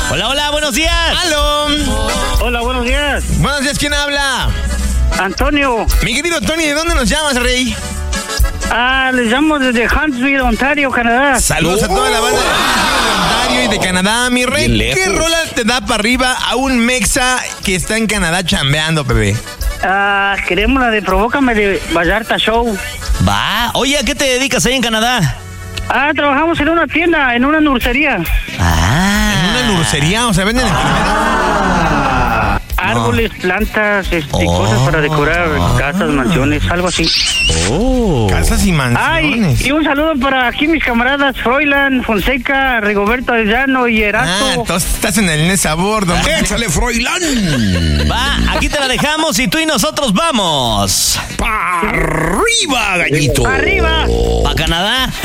Hola, hola, buenos días. ¡Aló! Hola, buenos días. Buenos días, ¿quién habla? Antonio. Mi querido Tony, ¿de dónde nos llamas, rey? Les llamo desde Huntsville, Ontario, Canadá. Saludos a toda la banda de Ontario y de Canadá, mi rey. Bien lejos. ¿Qué rola te da para arriba a un mexa que está en Canadá chambeando, bebé? Queremos la de Provócame de Vallarta Show. Va. Oye, ¿a qué te dedicas ahí en Canadá? Trabajamos en una tienda, en una nursería. ¿En una nursería? O sea, ¿venden enfermeras? Árboles, plantas, cosas para decorar casas, mansiones, algo así. Casas y mansiones. Y un saludo para aquí mis camaradas Froilán, Fonseca, Rigoberto Arellano y Erasto. Entonces estás en el Nesabor, don. ¡Échale, Froilán! Va, aquí te la dejamos y tú y nosotros vamos. ¡Pa' arriba, gallito! ¡Arriba! ¿Pa' Canadá?